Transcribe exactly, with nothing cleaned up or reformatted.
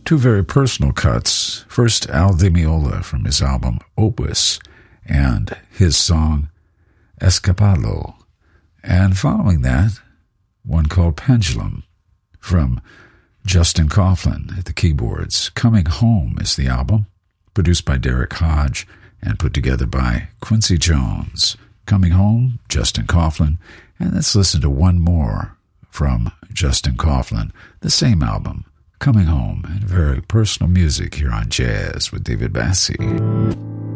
Two very personal cuts. First, Al Di Meola from his album Opus and his song Escapado. And following that, one called Pendulum from Justin Coughlin at the keyboards. Coming Home is the album, produced by Derek Hodge and put together by Quincy Jones. Coming Home, Justin Coughlin. And let's listen to one more from Justin Coughlin, the same album, Coming Home, and very personal music here on Jazz with David Bassi.